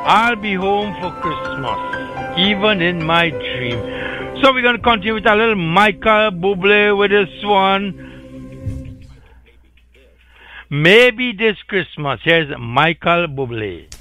I'll be home for Christmas, even in my dream. So we're going to continue with a little Michael Bublé with this one. Maybe this Christmas. Here's Michael Bublé.